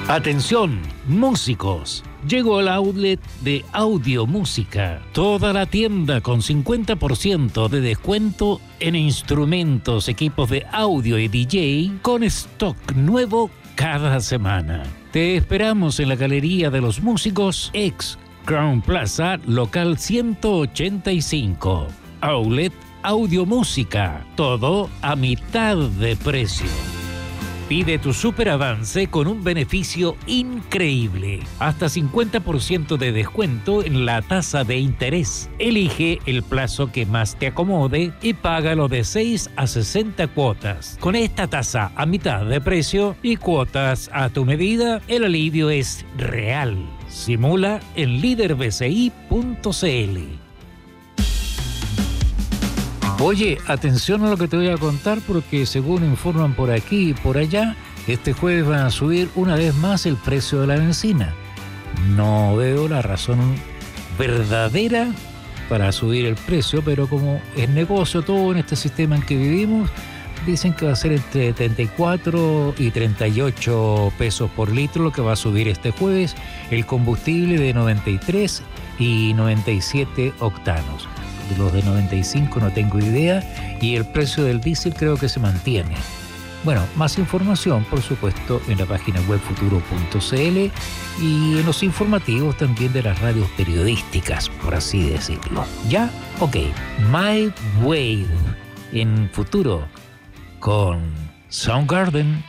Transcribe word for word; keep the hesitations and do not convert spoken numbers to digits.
Atención, músicos. Llegó al outlet de Audio Música. Toda la tienda con cincuenta por ciento de descuento en instrumentos, equipos de audio y D J con stock nuevo cada semana. Te esperamos en la Galería de los Músicos, ex Crown Plaza, local ciento ochenta y cinco. Outlet Audio Música. Todo a mitad de precio. Pide tu super avance con un beneficio increíble. Hasta cincuenta por ciento de descuento en la tasa de interés. Elige el plazo que más te acomode y págalo de seis a sesenta cuotas. Con esta tasa a mitad de precio y cuotas a tu medida, el alivio es real. Simula en líder b c i punto c l. Oye, atención a lo que te voy a contar porque según informan por aquí y por allá, este jueves van a subir una vez más el precio de la benzina. No veo la razón verdadera para subir el precio, pero como es negocio todo en este sistema en que vivimos, dicen que va a ser entre treinta y cuatro y treinta y ocho pesos por litro lo que va a subir este jueves el combustible de noventa y tres y noventa y siete octanos. De los de noventa y cinco no tengo idea, y el precio del diésel creo que se mantiene. Bueno, más información, por supuesto, en la página web futuro punto c l y en los informativos también de las radios periodísticas, por así decirlo. ¿Ya? Ok. My Wave en Futuro con Soundgarden.